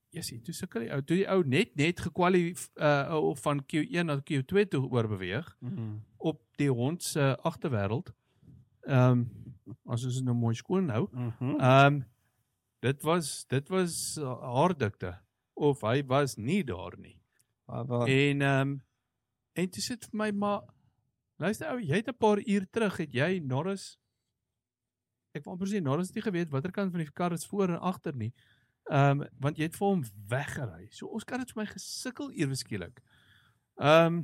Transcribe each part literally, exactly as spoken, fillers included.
Jessie, toe sukkel die ou, toe die ou net net gekwalie uh, van Q een na Q twee toe oorbeweeg, Mm. op die hond se agterwêreld. Ehm um, as ons nou mooi skoon nou. Mm-hmm. Ehm um, dit was dit was uh, haardikte of hy was nie daar nie. Waar, waar? En ehm um, en toe sit vir my maar luister ou, jy het 'n paar uur terug het jy Norris ek wou amper sê Norris het nie geweet watter kant van die kar is voor en agter nie. Ehm um, want jy het vir hom weggery. So ons kan dit vir my gesukkel ewe skielik. Ehm um,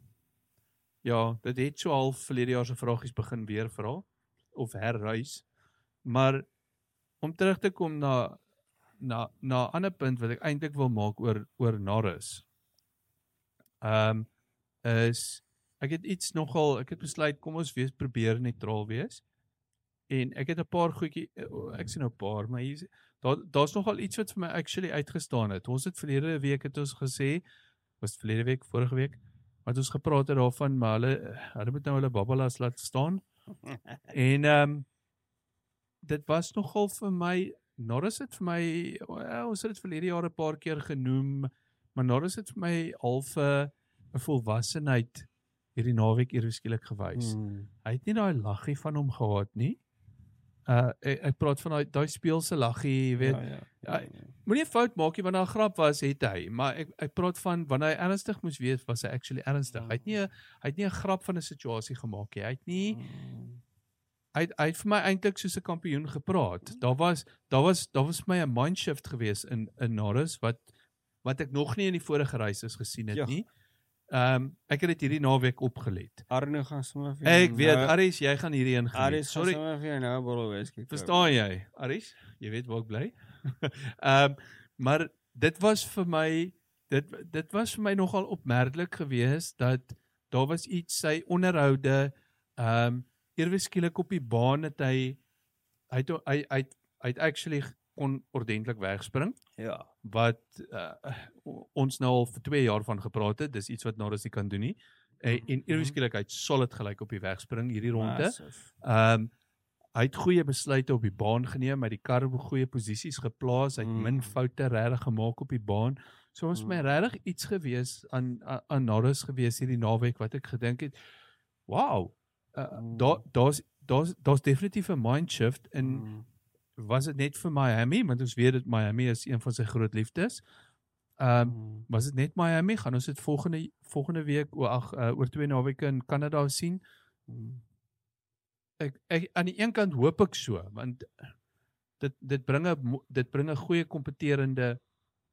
ja, dit het so half verlede jaar se vragies begin weer vra of herruis. Maar om terug te kom na na na 'n ander punt wat ek eintlik wil maak oor oor Norris. Ehm um, is ek het iets nogal ek het besluit kom ons wees probeer neutraal wees. En ek het 'n paar goedjie ek sien nou 'n paar, maar hier daar daar's nogal iets wat vir my actually uitgestaan het. Ons het verlede week het ons gesê, was verlede week, vorige week, wat ons gepraat het daarvan, maar hulle hulle moet nou hulle babbelas laat staan. En ehm um, dit was nogal vir my Norris het vir my well, ons het dit verlede jaar 'n paar keer genoem, maar Norris het vir my half 'n uh, volwassenheid hierdie naweek eers skielik gewys. Mm. Hy het nie daai laggie van hom gehad nie. Uh ek, ek praat van daai daai speelse laggie, jy weet. Ja, ja, Ja, ja, ja. Moenie 'n fout maak nie, want daar 'n grap was het hy, maar ek ek praat van wanneer hy ernstig moes wees, was hy actually ernstig. Hy het nie 'n hy het nie 'n grap van 'n situasie gemaak nie. Hy het nie Mm. hy het, hy het vir my eintlik soos 'n kampioen gepraat. Daar was daar was daar was vir my 'n mindshift gewees in in Norris wat wat ek nog nie in die vorige races gesien het Ja. nie. Ehm um, ek het dit hierdie naweek opgelet. Arno gaan sommer vir Ek weet, nou- Aries, jy gaan hierdie een geniet. Aries gaan Sorry, sommer vir jou nou 'n bottle whisky koop. verstaan jy? Aries, jy weet waar ek bly. Ehm um, maar dit was vir my dit dit was vir my nogal opmerklik geweest dat daar was iets sy onderhoude ehm um, ewe skielik op die baan het hy hy het hy hy hy het actually kon ordentlik wegspring. Ja. Wat uh, ons nou al vir twee jaar van gepraat het, dis iets wat Norris nie kan doen nie. En, en ewe skielik hy het solid gelyk op die wegspring hierdie ronde. Massive. Ehm um, hy het goeie besluite op die baan geneem, hy het die kar op goeie posisies geplaas, hy het Mm. min foute regtig gemaak op die baan. So ons mm. my regtig iets gewees aan aan, aan Norris gewees hierdie naweek wat ek gedink het, wow, uh, Mm. daar daar's daar's daar's definitief 'n mindshift in Mm. was dit net vir Miami, want ons weet dat Miami is een van sy groot liefdes. Ehm um, Mm. was dit net Miami? Gaan ons dit volgende volgende week o ag uh, oor twee naweke in Kanada sien? Mm. Ek, ek aan die een kant hoop ek so, want dit dit bring 'n dit bring 'n goeie kompeterende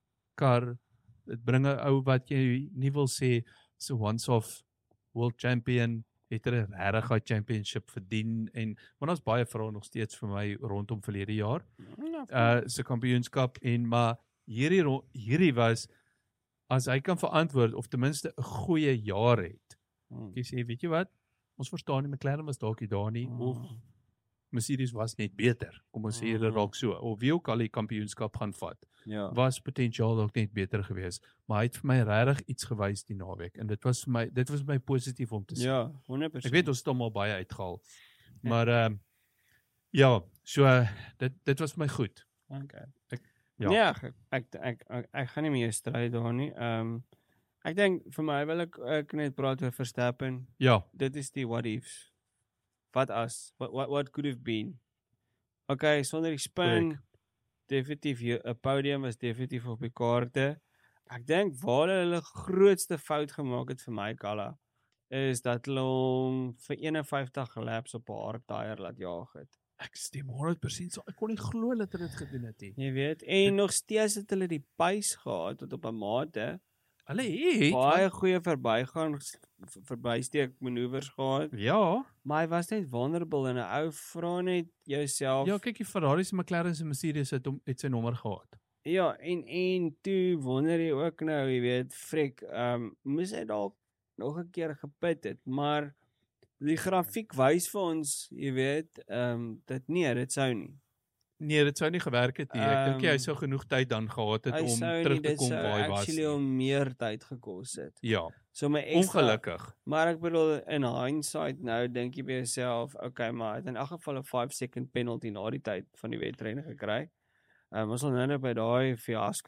kar. Dit bring 'n ou wat jy nie wil sê so once off world champion het er 'n regtig championship verdien en maar daar's baie vrae nog steeds vir my rondom verlede jaar. Ja, Uh se kampioenskap en maar hierdie hierdie was as hy kan verantwoord of ten minste 'n goeie jaar het. Mm. Ek sê weet jy wat? Ons verstaan nie McLaren was dalk nie daar nie Mm. of Mercedes was net beter. Kom ons sê Mm. dit raak so of wie ook al die kampioenskap gaan vat. Ja. Was potensiaal dalk net beter geweest, maar hy het vir my regtig iets gewys die naweek en dit was vir my dit was vir my positief om te sien. Ja, honderd persent. Ek weet ons het hom al baie uitgehaal. Maar ehm uh, ja, so uh, dit dit was vir my goed. Okay. Ek, Ja, ja. nee, ek, ek, ek, ek, ek gaan nie meer stry daar nie. Ehm um, ek dink vir my wil ek, ek net praat oor Verstappen. Ja, Dit is die what ifs. Wat as? What what, what could have been? Okay, sonder die spin Correct. definitief 'n podium is definitief op die kaarte. Ek dink waar hulle grootste fout gemaak het vir my Kalla is dat hulle hom vir eenenvyftig laps op 'n hard tyre laat jaag het. ek stem honderd persent so. Ek kon nie glo dat hulle dit gedoen het nie. Jy weet, en nog steeds het hulle die pace gehad tot op 'n mate. Hulle het Baie goeie verbygaan verbysteek manoeuvres gehad, ja, maar hy was net vulnerable en 'n ou vra net jouself. ja, kyk die Ferraris en McLaren's en Mercedes het hom het sy nommer gehad. Ja, en en toe wonder jy ook nou, jy weet, frek, ehm um, moes hy dalk nog 'n keer gepit het, maar die grafiek wys vir ons, jy weet, ehm um, dit nee, dit sou nie. Nee, dit sou nie gewerk het nie. Ek dink hy Ehm, sou genoeg tyd dan gehad het Hy om sou terug nie, te dit kom sou waar hy was. actually nie. om meer tyd gekos het. Ja, So my extra, ongelukkig. Maar ek bedoel in hindsight nou dink jy by jouself, okay, maar hy het in elk geval 'n five second penalty na die tyd van die wedren gekry. Ehm um, ons sal nou net by daai fiasco